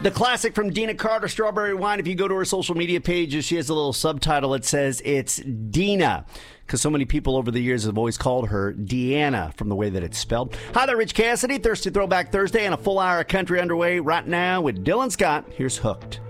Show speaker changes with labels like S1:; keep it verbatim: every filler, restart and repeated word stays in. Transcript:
S1: The classic from Dina Carter, Strawberry Wine. If you go to her social media pages, she has a little subtitle. It says it's Dina, because so many people over the years have always called her Deanna from the way that it's spelled. Hi there, Rich Cassidy. Thirsty Throwback Thursday and a full hour of country underway right now with Dylan Scott. Here's Hooked.